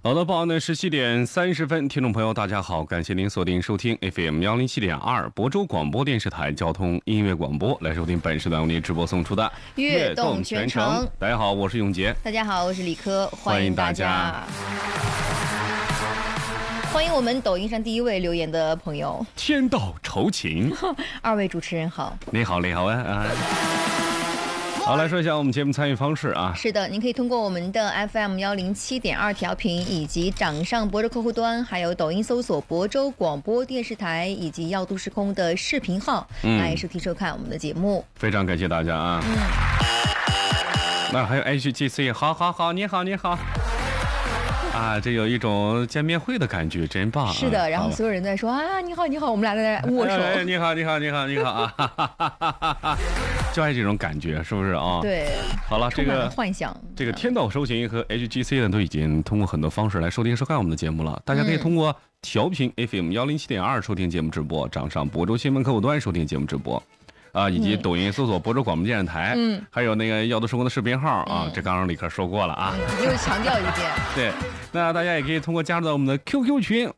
好的，报呢17:30，听众朋友大家好，感谢您锁定收听 FM107.2亳州广播电视台交通音乐广播，来收听本时段为您直播送出的悦动全程。 大家好，我是永杰。 大家好，我是李科，欢迎大家。欢迎我们抖音上第一位留言的朋友， 天道酬勤。 二位主持人好。 你好，你好啊。好，来说一下我们节目参与方式啊。 是的，您可以通过我们的 FM107.2调频，以及掌上亳州客户端，还有抖音搜索亳州广播电视台以及耀都时空的视频号，来收听收看我们的节目。 非常感谢大家啊。那还有 HGC， 好，你好。啊，这有一种见面会的感觉，真棒！ 是的，然后所有人在说啊，你好，我们俩在握手。 你好啊！就爱这种感觉，是不是啊？ 对。 好了，这个幻想， 这个天道酬勤和 HGC 呢，都已经通过很多方式来收听收看我们的节目了。大家可以通过调频 FM107.2收听节目直播，掌上亳州新闻客户端收听节目直播。啊，以及抖音搜索亳州广播电视台，还有那个耀都时空的视频号啊，这刚刚李克说过了啊， 又强调一遍。 对，那大家也可以通过加入到我们的 QQ 群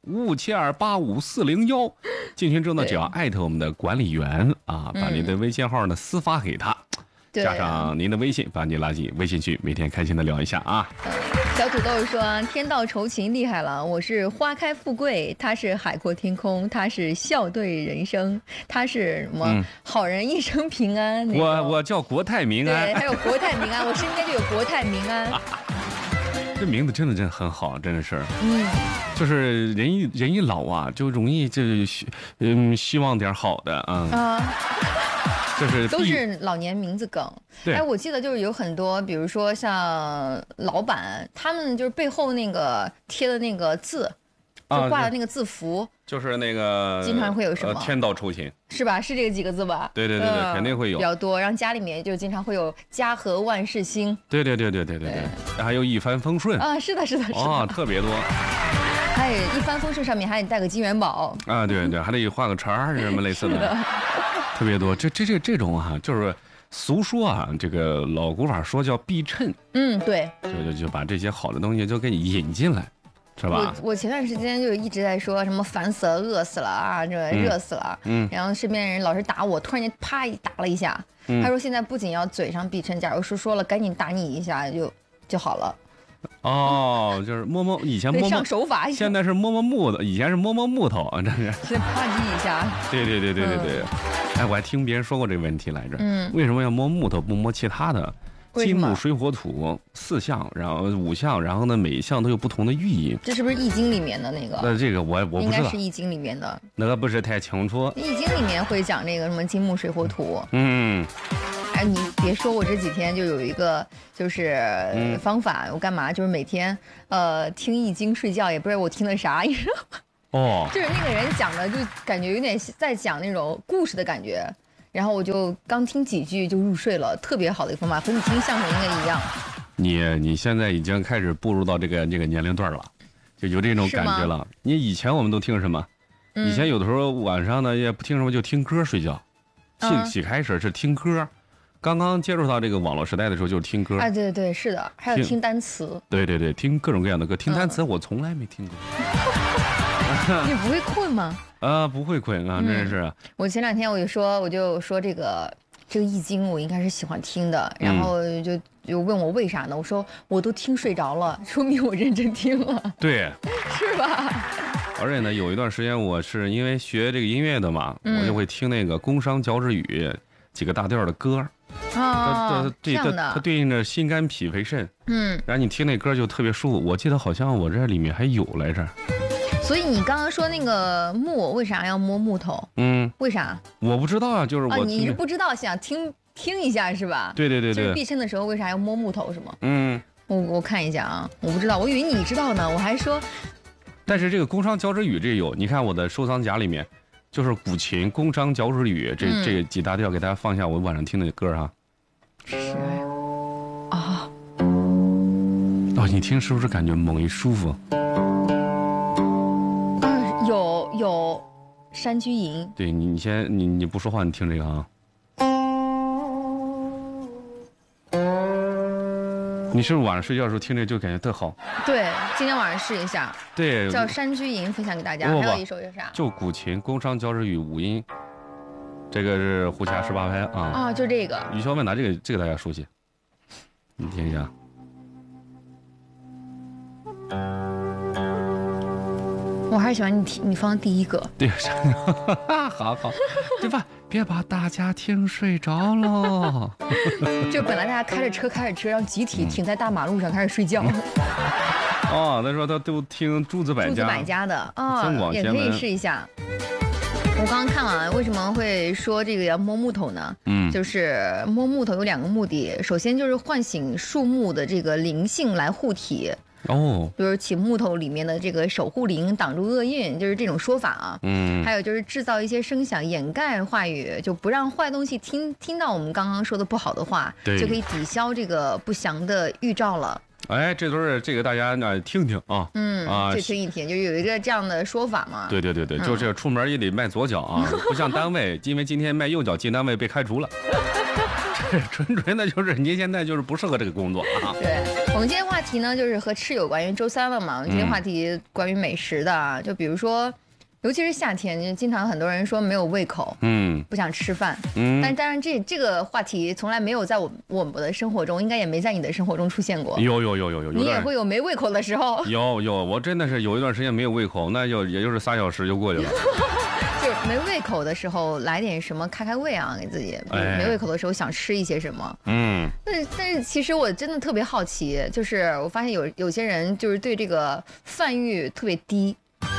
572854010，进群之后呢，只要艾特我们的管理员啊，把您的微信号呢私发给他，加上您的微信，把你拉进微信群，每天开心的聊一下啊。 小土豆说天道酬勤厉害了，我是花开富贵，他是海阔天空，他是笑对人生，他是什么好人一生平安。 我叫国泰民安。 对，还有国泰民安，我身边就有国泰民安。 这名字真的很好，真的是。就是人一老啊，就容易希望点好的啊。就是都是老年名字梗。哎，我记得就是有很多，比如说像老板，他们就是背后那个贴的那个字，就挂的那个字符， 就是那个经常会有什么天道酬勤， 是吧？是这个几个字吧？ 对，肯定会有比较多。然后家里面就经常会有家和万事兴。对， 还有一帆风顺啊，是的啊，特别多。 还有一帆风顺上面还得带个金元宝啊，对，还得画个叉什么类似的。特别多，这种啊，就是俗说啊，这个老古法说叫避衬。 对， 就把这些好的东西就给你引进来，是吧？ 我前段时间就一直在说什么烦死了、饿死了啊，这热死了。然后身边人老是打我，突然间啪一打了一下。他说现在不仅要嘴上避衬，假如说了赶紧打你一下就好了。 哦，就是摸，以前摸上手法， 现在是摸木头，以前是摸木头啊，这是。 现在啪叽一下。 对。哎，我还听别人说过这个问题来着。为什么要摸木头不摸其他的？金木水火土4项，然后5项，然后呢每一项都有不同的寓意。 这是不是易经里面的那个？ 那这个我不知道。 应该是易经里面的。 那个不是太清楚。 易经里面会讲那个什么金木水火土。哎，你别说，我这几天就有一个就是方法，我干嘛？就是每天听易经睡觉，也不知道我听的啥，你知道吗？就是那个人讲的，就感觉有点在讲那种故事的感觉，然后我就刚听几句就入睡了，特别好的一个方法，和你听相声应该一样。 你现在已经开始步入到这个年龄段了，就有这种感觉了。你以前我们都听什么？以前有的时候晚上呢也不听什么，就听歌睡觉。起开始是听歌。刚刚接触到这个网络时代的时候，就是听歌。 哎，对，是的，还有听单词。 对，听各种各样的歌。听单词我从来没听过。 你不会困吗？ 不会困啊，真是。 我前2天我就说这个易经我应该是喜欢听的，然后就问我为啥呢？我说我都听睡着了，说明我认真听了。 对， 是吧？ 而且呢，有一段时间我是因为学这个音乐的嘛，我就会听那个宫商角徵羽几个大调的歌。 这样的， 它对应着心肝脾肺肾。然后你听那歌就特别舒服。我记得好像我这里面还有来着。 所以你刚刚说那个木为啥要摸木头？为啥？ 我不知道啊，就是我。 你是不知道，想听一下是吧？ 对。 就是避衬的时候为啥要摸木头是吗？我看一下啊，我不知道，我以为你知道呢，我还说。 但是这个宫商角徵羽这有，你看我的收藏夹里面。就是古琴宫商角徵羽这几大调，给大家放一下我晚上听的歌哈。 是啊。 你听是不是感觉猛一舒服？ 有山居吟。 对，你先你不说话，你听这个啊。 你是不是晚上睡觉的时候听着就感觉特好？ 对，今天晚上试一下。 对， 叫《山居吟》，分享给大家。还有一首叫啥？ 就古琴，宫商交织与五音。这个是胡笳18拍啊。 啊，就这个。 雨潇万达这个大家熟悉，你听一下。 我还是喜欢你放第一个。 对，好，对吧？别把大家听睡着喽。 就本来大家开着车，然后集体停在大马路上开始睡觉。 哦，他说他都听诸子百家的啊，也可以试一下。我刚刚看完，为什么会说这个要摸木头呢？就是摸木头有2个目的，首先就是唤醒树木的这个灵性来护体。比如请木头里面的这个守护灵挡住厄运，就是这种说法啊。还有就是制造一些声响掩盖话语，就不让坏东西听到我们刚刚说的不好的话，就可以抵消这个不祥的预兆了。 哎，这都是这个大家听听啊。 就听一听，就有一个这样的说法嘛。 对，就这出门也得迈左脚啊，不像单位，因为今天迈右脚进单位被开除了。纯的就是您现在就是不适合这个工作啊。 对，我们今天话题呢就是和吃有关，因为周3了嘛。我们今天话题关于美食的，就比如说，尤其是夏天，就经常很多人说没有胃口，不想吃饭，但当然这个话题从来没有在我们的生活中，应该也没在你的生活中出现过。 有， 你也会有没胃口的时候。 有，我真的是有一段时间没有胃口，那也就是3小时就过去了。 就没胃口的时候来点什么开胃啊，给自己。没胃口的时候想吃一些什么。但是其实我真的特别好奇，就是我发现有些人就是对这个饭欲特别低。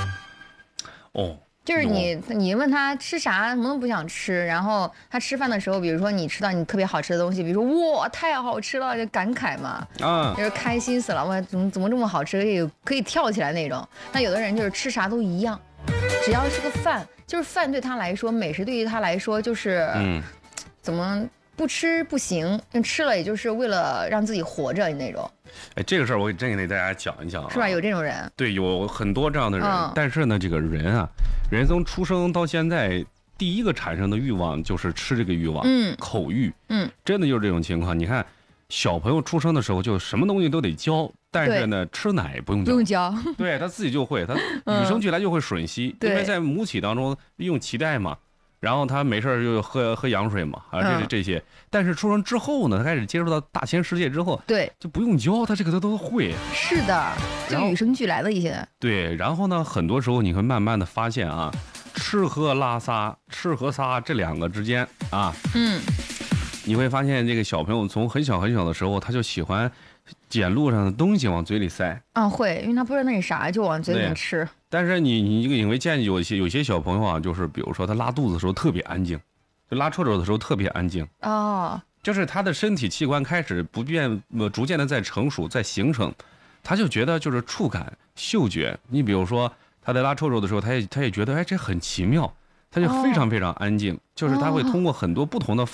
就是你问他吃啥，什么都不想吃，然后他吃饭的时候，比如说你吃到你特别好吃的东西，比如说哇太好吃了，就感慨嘛，就是开心死了，哇怎么这么好吃，可以跳起来那种。那有的人就是吃啥都一样，只要是个饭，就是饭对他来说，美食对于他来说就是怎么不吃不行，吃了也就是为了让自己活着那种。 哎，这个事儿我真给大家讲一讲啊， 是吧？有这种人， 对，有很多这样的人。但是呢，这个人啊，人从出生到现在，第一个产生的欲望就是吃这个欲望，口欲，真的就是这种情况。你看，小朋友出生的时候就什么东西都得教，但是呢，吃奶不用教，对他自己就会，他与生俱来就会吮吸，因为在母体当中用脐带嘛。然后他没事就喝羊水嘛，这些。但是出生之后呢，他开始接触到大千世界之后， 对， 就不用教，他这个他都会。 是的，就与生俱来的一些。 对，然后呢，很多时候你会慢慢的发现啊，吃喝拉撒这2个之间啊，你会发现这个小朋友从很小的时候，他就喜欢捡路上的东西往嘴里塞。会， 因为他不知道那是啥，就往嘴里吃。 但是你会见有些小朋友啊，就是比如说他拉肚子的时候特别安静，就拉臭臭的时候特别安静。就是他的身体器官开始逐渐的在成熟，在形成，他就觉得就是触感、嗅觉。你比如说他在拉臭臭的时候，他也觉得哎这很奇妙，他就非常非常安静，就是他会通过很多不同的